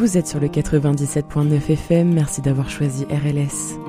Vous êtes sur le 97.9 FM, merci d'avoir choisi RLS.